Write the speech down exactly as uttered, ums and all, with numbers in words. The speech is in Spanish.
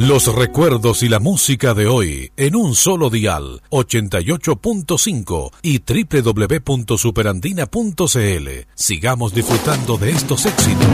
Los recuerdos y la música de hoy en un solo dial, ochenta y ocho punto cinco y doble u doble u doble u punto superandina punto c l. Sigamos disfrutando de estos éxitos.